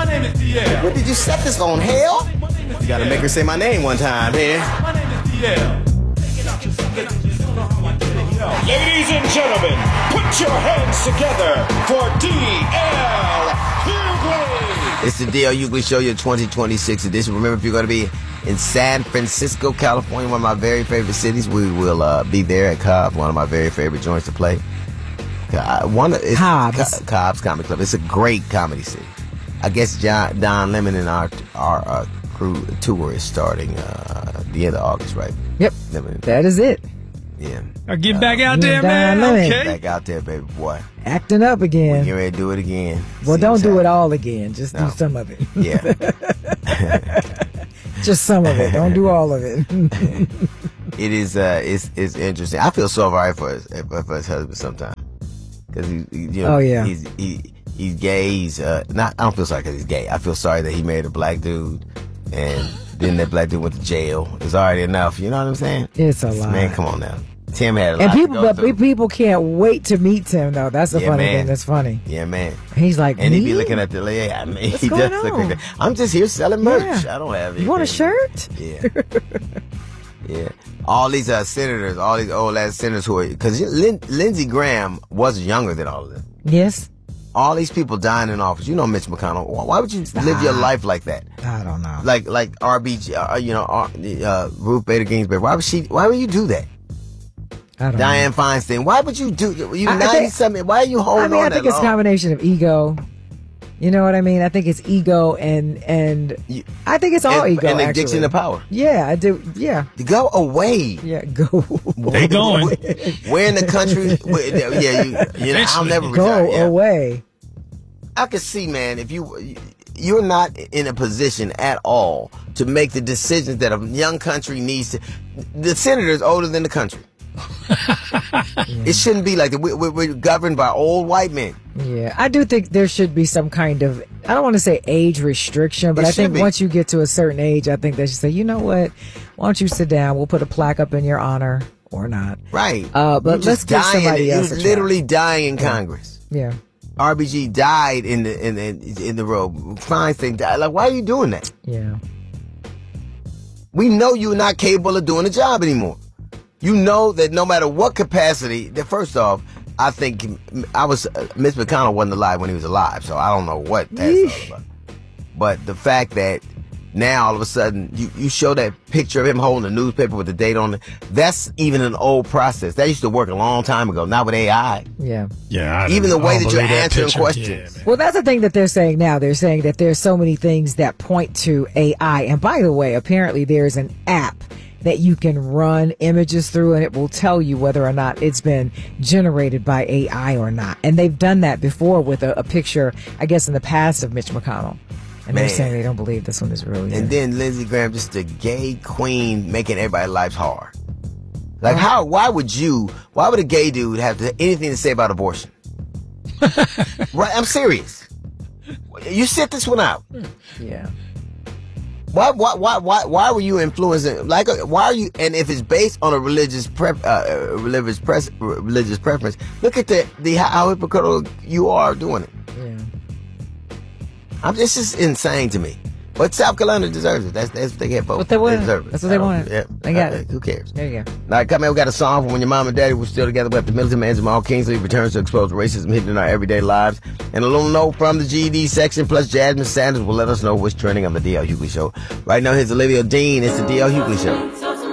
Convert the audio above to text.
name is DL. What did you set this on, hell? You gotta make her say my name one time, man. My name is DL. Ladies and gentlemen, put your hands together for D.L. Hughley. It's the D.L. Hughley Show, your 2026 edition. Remember, if you're going to be in San Francisco, California, one of my very favorite cities, we will be there at Cobb's, one of my very favorite joints to play. Cobb's. Cobb's Comedy Club. It's a great comedy city. I guess Don Lemon and our crew tour is starting the end of August, right? Yep. That is it. Yeah. Get back out there, man. Lemon. Okay. Back out there, baby boy. Acting up again. We're getting ready to do it again. Well, See don't what's do it happening. all again. Just do some of it. Yeah. Just some of it. Don't do all of it. It is. It's interesting. I feel so sorry for his husband sometimes because he's gay. He's not. I don't feel sorry because he's gay. I feel sorry that he married a black dude and then that black dude went to jail. It's already enough. You know what I'm saying? It's a lot. Man, come on now. Tim had a lot and to go through. people can't wait to meet Tim though. That's the funny man. thing. That's funny. Yeah, man. He's like, and me? he be looking at the lady. I mean, What's he going does look on? like that. I'm just here selling merch. Yeah. I don't have anything. You want a shirt? Yeah. Yeah. All these senators, all these old ass senators who are, because Lindsey Graham was younger than all of them. Yes. All these people dying in office. You know, Mitch McConnell. Why would you live your life like that? I don't know. Like RBG, Ruth Bader Ginsburg. Why would you do that? I don't Dianne know. Feinstein. Why would you do? You I 90-something. Why are you holding on I think that it's a long? combination of ego. You know what I mean? I think it's ego and I think it's all ego. And addiction actually. to power. Yeah, I do. Yeah. Go away. Yeah, go. They going. Where in the country? I'll never retire. Go Yeah. away. I can see, man, if you're not in a position at all to make the decisions that a young country needs to. The senator's older than the country. It shouldn't be like that. We're governed by old white men. Yeah, I do think there should be some kind of, I don't want to say age restriction, but I think once you get to a certain age, I think they should say, you know what, why don't you sit down? We'll put a plaque up in your honor or not. Right. But let's give somebody else a try. Literally dying in Congress. Yeah. RBG died in the road. Feinstein died. Like, why are you doing that? Yeah. We know you're not capable of doing the job anymore. You know that no matter what capacity, that first off, I think Mitch McConnell wasn't alive when he was alive, so I don't know what that's all about. But the fact that now all of a sudden you show that picture of him holding a newspaper with the date on it, that's even an old process. That used to work a long time ago, not with AI. Yeah. Yeah. Even the way that you're believe that answering picture. questions. Yeah, Well, that's the thing that they're saying now. They're saying that there's so many things that point to AI. And by the way, apparently there's an app that you can run images through and it will tell you whether or not it's been generated by AI or not. And they've done that before with a picture, I guess, in the past of Mitch McConnell. And they're saying they don't believe this one is real either. And then Lindsey Graham, just a gay queen making everybody's lives hard. Like, why would a gay dude have anything to say about abortion? Right? I'm serious. You sit this one out. Yeah. Why were you influencing? Like, why are you? And if it's based on a religious preference, look at how hypocritical you are doing it. Yeah. This is insane to me. But South Carolina deserves it. That's what they get voted. What they wanted. deserve it. That's what they wanted. Yeah. They got it. Who cares? There you go. All right, come here. We got a song from when your mom and daddy were still together. We have the militant man Jamal Kingsley returns to expose racism hidden in our everyday lives. And a little note from the GED section, plus Jasmine Sanders will let us know what's trending on the D.L. Hughley Show. Right now, here's Olivia Dean. It's the D.L. Hughley Show.